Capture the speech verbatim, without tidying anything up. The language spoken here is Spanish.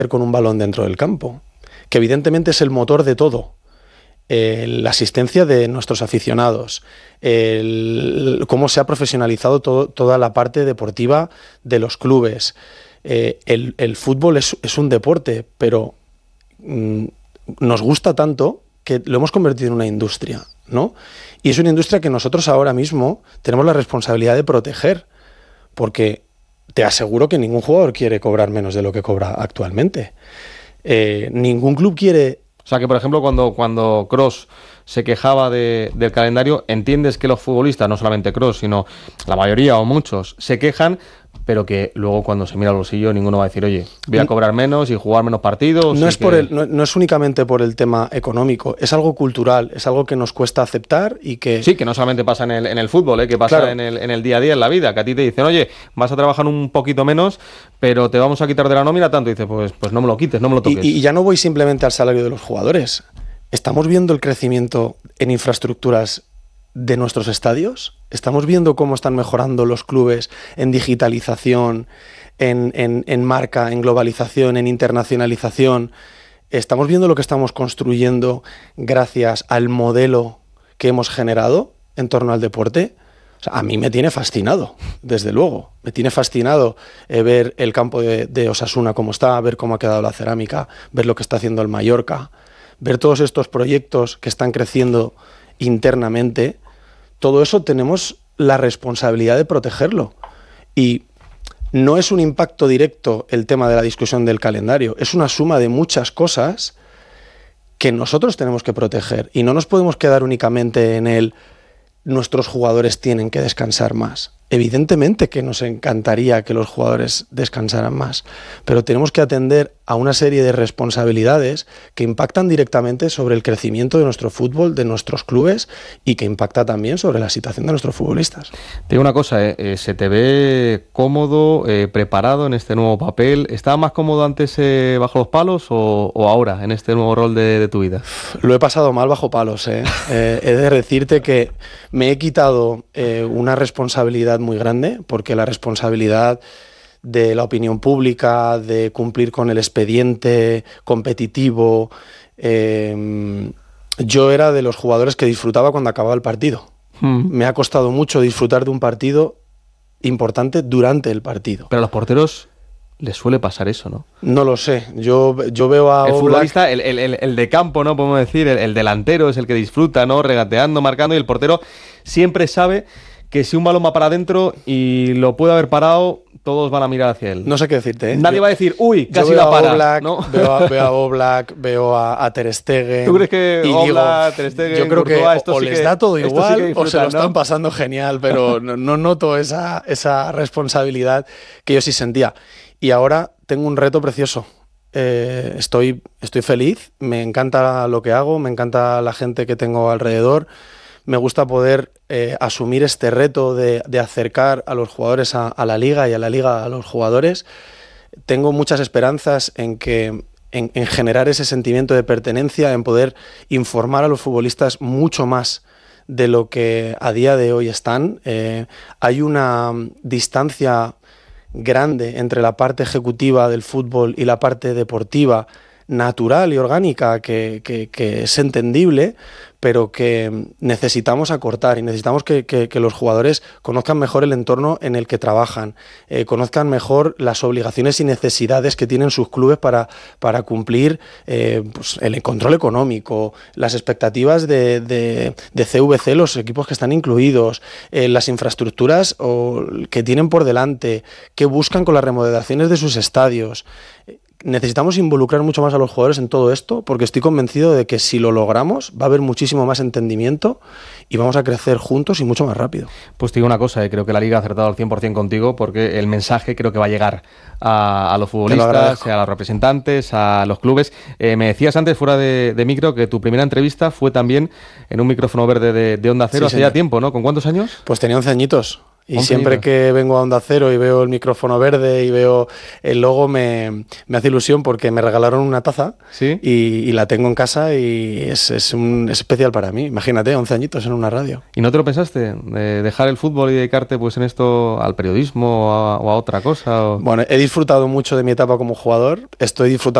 con un balón dentro del campo, que evidentemente es el motor de todo. Eh, la asistencia de nuestros aficionados, el, cómo se ha profesionalizado todo, toda la parte deportiva de los clubes. Eh, el, el fútbol es, es un deporte, pero mm, nos gusta tanto que lo hemos convertido en una industria, ¿no? Y es una industria que nosotros ahora mismo tenemos la responsabilidad de proteger, porque te aseguro que ningún jugador quiere cobrar menos de lo que cobra actualmente. Eh, ningún club quiere... O sea que, por ejemplo, cuando, cuando Kroos se quejaba de, del calendario, entiendes que los futbolistas, no solamente Kroos, sino la mayoría o muchos, se quejan, pero que luego cuando se mira al bolsillo ninguno va a decir, oye, voy a cobrar menos y jugar menos partidos. No es, que... por el, no, no es únicamente por el tema económico, es algo cultural, es algo que nos cuesta aceptar y que... Sí, que no solamente pasa en el, en el fútbol, ¿eh? Que pasa claro. en, el, en el día a día, en la vida, que a ti te dicen, oye, vas a trabajar un poquito menos, pero te vamos a quitar de la nómina tanto, y dices, pues, pues no me lo quites, no me lo toques. Y, y ya no voy simplemente al salario de los jugadores. ¿Estamos viendo el crecimiento en infraestructuras de nuestros estadios? ¿Estamos viendo cómo están mejorando los clubes en digitalización, en, en, en marca, en globalización, en internacionalización? ¿Estamos viendo lo que estamos construyendo gracias al modelo que hemos generado en torno al deporte? O sea, a mí me tiene fascinado, desde luego. Me tiene fascinado eh, ver el campo de, de Osasuna cómo está, ver cómo ha quedado la cerámica, ver lo que está haciendo el Mallorca, ver todos estos proyectos que están creciendo internamente. Todo eso tenemos la responsabilidad de protegerlo. Y no es un impacto directo el tema de la discusión del calendario, es una suma de muchas cosas que nosotros tenemos que proteger. Y no nos podemos quedar únicamente en el nuestros jugadores tienen que descansar más. Evidentemente que nos encantaría que los jugadores descansaran más, pero tenemos que atender a una serie de responsabilidades que impactan directamente sobre el crecimiento de nuestro fútbol, de nuestros clubes, y que impacta también sobre la situación de nuestros futbolistas. Te digo una cosa, eh, eh, se te ve cómodo, eh, preparado en este nuevo papel. ¿Estabas más cómodo antes eh, bajo los palos o, o ahora en este nuevo rol de, de tu vida? Lo he pasado mal bajo palos, eh. Eh, he de decirte que me he quitado eh, una responsabilidad muy grande, porque la responsabilidad de la opinión pública, de cumplir con el expediente competitivo, eh, yo era de los jugadores que disfrutaba cuando acababa el partido. Mm. Me ha costado mucho disfrutar de un partido importante durante el partido. Pero a los porteros les suele pasar eso, ¿no? No lo sé. Yo, yo veo a el Oblak... futbolista, el, el, el, el de campo, ¿no? Podemos decir, el, el delantero es el que disfruta, ¿no? Regateando, marcando, y el portero siempre sabe que si un balón va para adentro y lo puede haber parado, todos van a mirar hacia él. No sé qué decirte, ¿eh? Nadie yo, va a decir, uy, casi la para. Oblak, ¿no? Veo a, veo a Oblak, veo a, a Ter Stegen. ¿Tú crees que y Oblak, digo, Ter Stegen, yo creo Courtois, que esto o sí les que, da todo igual sí o se lo están ¿no? pasando genial, pero no, no noto esa, esa responsabilidad que yo sí sentía. Y ahora tengo un reto precioso. Eh, estoy, estoy feliz, me encanta lo que hago, me encanta la gente que tengo alrededor. Me gusta poder eh, asumir este reto de, de acercar a los jugadores a, a la liga y a la liga a los jugadores. Tengo muchas esperanzas en, que, en, en generar ese sentimiento de pertenencia, en poder informar a los futbolistas mucho más de lo que a día de hoy están. Eh, hay una distancia grande entre la parte ejecutiva del fútbol y la parte deportiva, natural y orgánica, que, que, que es entendible, pero que necesitamos acortar y necesitamos que, que, que los jugadores conozcan mejor el entorno en el que trabajan, eh, conozcan mejor las obligaciones y necesidades que tienen sus clubes para, para cumplir eh, pues el control económico, las expectativas de, de, de C V C, los equipos que están incluidos, eh, las infraestructuras o, que tienen por delante, que buscan con las remodelaciones de sus estadios. Necesitamos involucrar mucho más a los jugadores en todo esto, porque estoy convencido de que si lo logramos va a haber muchísimo más entendimiento y vamos a crecer juntos y mucho más rápido. Pues te digo una cosa, eh, creo que la Liga ha acertado al cien por ciento contigo, porque el mensaje creo que va a llegar a, a los futbolistas, a los representantes, a los clubes. Eh, me decías antes, fuera de, de micro, que tu primera entrevista fue también en un micrófono verde de, de Onda Cero, sí, hace señor. ya tiempo, ¿no? ¿Con cuántos años? Pues tenía once añitos. Y siempre añitos. que vengo a Onda Cero y veo el micrófono verde y veo el logo, me, me hace ilusión porque me regalaron una taza ¿Sí? y, y la tengo en casa y es, es, un, es especial para mí. Imagínate, once añitos en una radio. ¿Y no te lo pensaste? ¿De dejar el fútbol y dedicarte pues en esto al periodismo o a, o a otra cosa? O... Bueno, he disfrutado mucho de mi etapa como jugador, estoy disfrutando